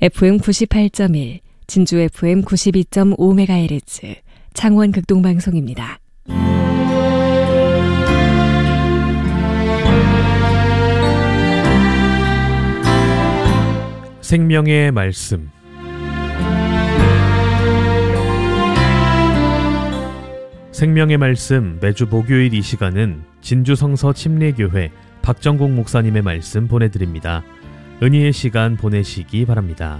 FM 98.1, 진주 FM 92.5MHz, 창원 극동방송입니다. 생명의 말씀. 생명의 말씀 매주 목요일 이 시간은 진주 성서 침례교회 박정국 목사님의 말씀 보내드립니다. 은혜의 시간 보내시기 바랍니다.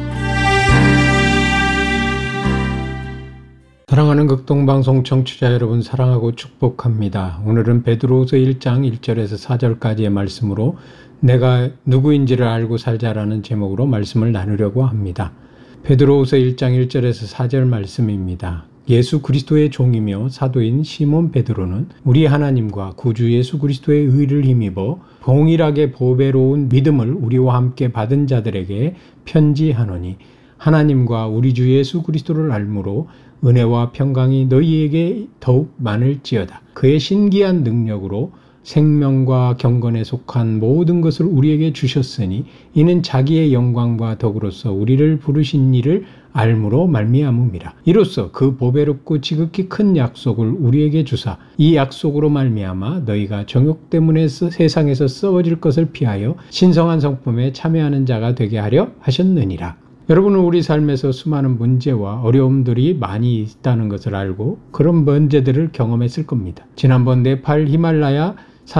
사랑하는 극동방송 청취자 여러분, 사랑하고 축복합니다. 오늘은 베드로후서 1장 1절에서 4절까지의 말씀으로 내가 누구인지를 알고 살자라는 제목으로 말씀을 나누려고 합니다. 베드로후서 1장 1절에서 4절 말씀입니다. 예수 그리스도의 종이며 사도인 시몬 베드로는 우리 하나님과 구주 예수 그리스도의 의를 힘입어 동일하게 보배로운 믿음을 우리와 함께 받은 자들에게 편지하노니, 하나님과 우리 주 예수 그리스도를 알므로 은혜와 평강이 너희에게 더욱 많을지어다. 그의 신기한 능력으로 생명과 경건에 속한 모든 것을 우리에게 주셨으니 이는 자기의 영광과 덕으로서 우리를 부르신 이를 알므로 말미암음이라. 이로써 그 보배롭고 지극히 큰 약속을 우리에게 주사 이 약속으로 말미암아 너희가 정욕 때문에 세상에서 썩어질 것을 피하여 신성한 성품에 참여하는 자가 되게 하려 하셨느니라. 여러분은 우리 삶에서 수많은 문제와 어려움들이 많이 있다는 것을 알고 그런 문제들을 경험했을 겁니다. 지난번 네팔 히말라야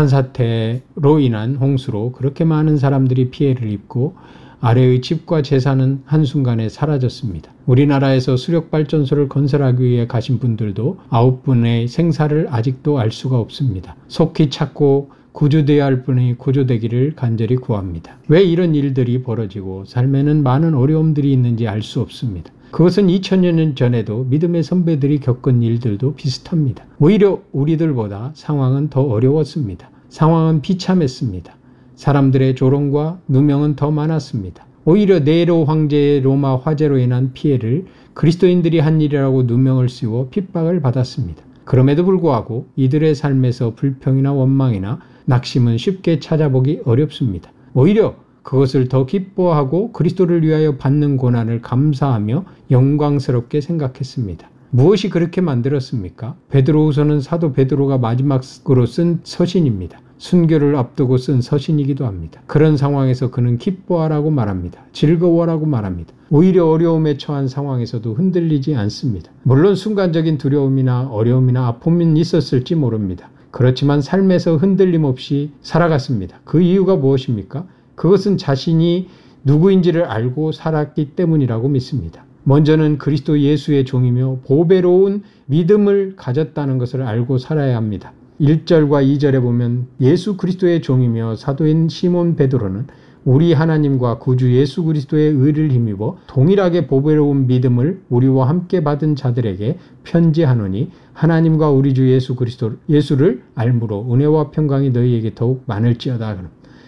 산사태로 인한 홍수로 그렇게 많은 사람들이 피해를 입고 아래의 집과 재산은 한순간에 사라졌습니다. 우리나라에서 수력발전소를 건설하기 위해 가신 분들도 9분의 생사를 아직도 알 수가 없습니다. 속히 찾고 구조되어야 할 분이 구조되기를 간절히 구합니다. 왜 이런 일들이 벌어지고 삶에는 많은 어려움들이 있는지 알 수 없습니다. 그것은 2000여 년 전에도 믿음의 선배들이 겪은 일들도 비슷합니다. 오히려 우리들보다 상황은 더 어려웠습니다. 상황은 비참했습니다. 사람들의 조롱과 누명은 더 많았습니다. 오히려 네로 황제의 로마 화재로 인한 피해를 그리스도인들이 한 일이라고 누명을 씌워 핍박을 받았습니다. 그럼에도 불구하고 이들의 삶에서 불평이나 원망이나 낙심은 쉽게 찾아보기 어렵습니다. 오히려 그것을 더 기뻐하고 그리스도를 위하여 받는 고난을 감사하며 영광스럽게 생각했습니다. 무엇이 그렇게 만들었습니까? 베드로후서는 사도 베드로가 마지막으로 쓴 서신입니다. 순교를 앞두고 쓴 서신이기도 합니다. 그런 상황에서 그는 기뻐하라고 말합니다. 즐거워라고 말합니다. 오히려 어려움에 처한 상황에서도 흔들리지 않습니다. 물론 순간적인 두려움이나 어려움이나 아픔이 있었을지 모릅니다. 그렇지만 삶에서 흔들림 없이 살아갔습니다. 그 이유가 무엇입니까? 그것은 자신이 누구인지를 알고 살았기 때문이라고 믿습니다. 먼저는 그리스도 예수의 종이며 보배로운 믿음을 가졌다는 것을 알고 살아야 합니다. 1절과 2절에 보면 예수 그리스도의 종이며 사도인 시몬 베드로는 우리 하나님과 구주 예수 그리스도의 의를 힘입어 동일하게 보배로운 믿음을 우리와 함께 받은 자들에게 편지하노니 하나님과 우리 주 예수 그리스도 예수를 알므로 은혜와 평강이 너희에게 더욱 많을지어다.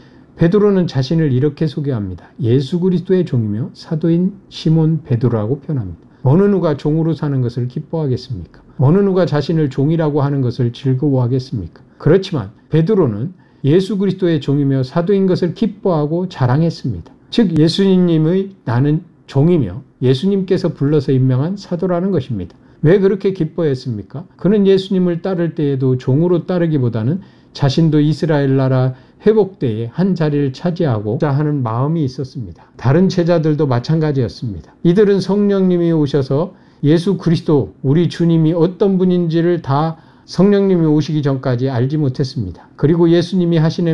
베드로는 자신을 이렇게 소개합니다. 예수 그리스도의 종이며 사도인 시몬 베드로라고 표현합니다. 어느 누가 종으로 사는 것을 기뻐하겠습니까? 어느 누가 자신을 종이라고 하는 것을 즐거워하겠습니까? 그렇지만 베드로는 예수 그리스도의 종이며 사도인 것을 기뻐하고 자랑했습니다. 즉 예수님의 나는 종이며 예수님께서 불러서 임명한 사도라는 것입니다. 왜 그렇게 기뻐했습니까? 그는 예수님을 따를 때에도 종으로 따르기보다는 자신도 이스라엘 나라 회복 때에 한 자리를 차지하고자 하는 마음이 있었습니다. 다른 제자들도 마찬가지였습니다. 이들은 성령님이 오셔서 예수 그리스도 우리 주님이 어떤 분인지를 다 성령님이 오시기 전까지 알지 못했습니다. 그리고 예수님이 하시는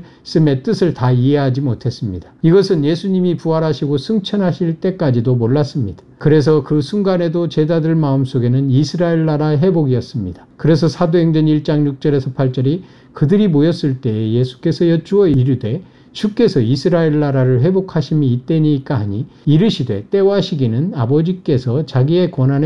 말씀의 뜻을 다 이해하지 못했습니다. 이것은 예수님이 부활하시고 승천하실 때까지도 몰랐습니다. 그래서 그 순간에도 제자들 마음속에는 이스라엘 나라 회복이었습니다. 그래서 사도행전 1장 6절에서 8절이 그들이 모였을 때에 예수께서 여쭈어 이르되 주께서 이스라엘 나라를 회복하심이 이때니까 하니 이르시되 때와 시기는 아버지께서 자기의 권한에